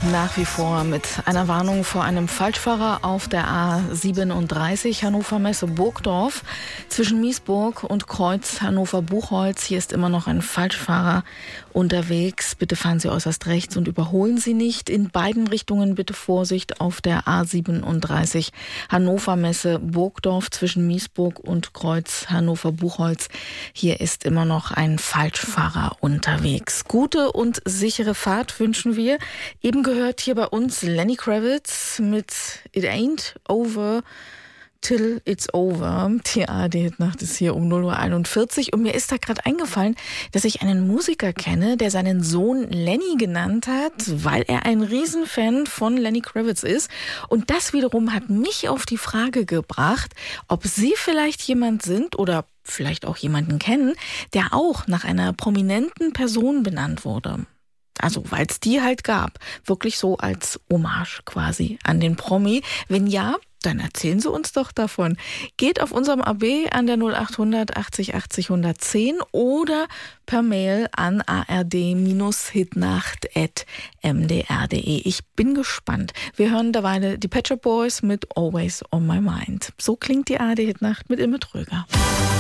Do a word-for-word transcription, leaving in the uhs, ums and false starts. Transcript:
nach wie vor mit einer Warnung vor einem Falschfahrer auf der A siebenunddreißig Hannover-Messe-Burgdorf zwischen Miesburg und Kreuz Hannover-Buchholz. Hier ist immer noch ein Falschfahrer unterwegs. Bitte fahren Sie äußerst rechts und überholen Sie nicht. In beiden Richtungen bitte Vorsicht auf der A siebenunddreißig Hannover-Messe-Burgdorf zwischen Miesburg und Kreuz Hannover-Buchholz. Hier ist immer noch ein Falschfahrer unterwegs. Gute und sichere Fahrt wünschen wir. Eben gehört hier bei uns Lenny Kravitz mit It Ain't Over Till It's Over. Die A R D-Hitnacht ist hier um null Uhr einundvierzig und mir ist da gerade eingefallen, dass ich einen Musiker kenne, der seinen Sohn Lenny genannt hat, weil er ein Riesenfan von Lenny Kravitz ist. Und das wiederum hat mich auf die Frage gebracht, ob Sie vielleicht jemand sind oder vielleicht auch jemanden kennen, der auch nach einer prominenten Person benannt wurde. Also, weil es die halt gab. Wirklich so als Hommage quasi an den Promi. Wenn ja, dann erzählen Sie uns doch davon. Geht auf unserem A B an der null achthundert achtzig achtzig hundertzehn oder per Mail an a r d hitnacht at m d r punkt d e. Ich bin gespannt. Wir hören derweil die Pet Shop Boys mit Always on My Mind. So klingt die A R D-Hitnacht mit Imme Tröger.